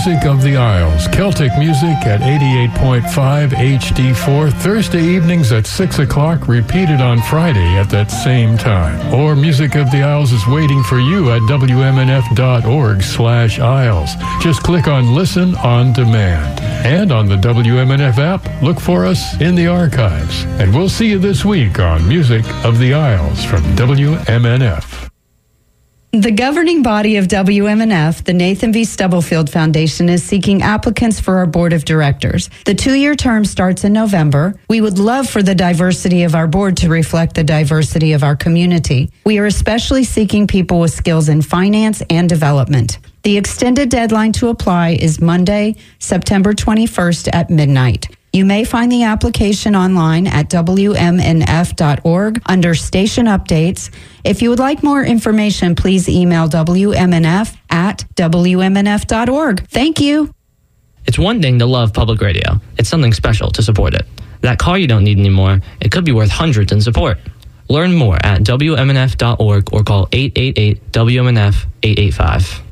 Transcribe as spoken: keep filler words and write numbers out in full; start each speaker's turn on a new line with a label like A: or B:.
A: Music of the Isles, Celtic music at eighty-eight point five H D four, Thursday evenings at six o'clock, repeated on Friday at that same time. Or Music of the Isles is waiting for you at W M N F dot org slash Isles. Just click on Listen on Demand. And on the W M N F app, look for us in the archives. And we'll see you this week on Music of the Isles from W M N F.
B: The governing body of W M N F, the Nathan V. Stubblefield Foundation, is seeking applicants for our board of directors. The two-year term starts in November. We would love for the diversity of our board to reflect the diversity of our community. We are especially seeking people with skills in finance and development. The extended deadline to apply is Monday, September twenty-first at midnight. You may find the application online at W M N F dot org under Station Updates. If you would like more information, please email W M N F at W M N F dot org. Thank you.
C: It's one thing to love public radio. It's something special to support it. That car you don't need anymore, it could be worth hundreds in support. Learn more at W M N F dot org or call eight eight eight W M N F eight eight five.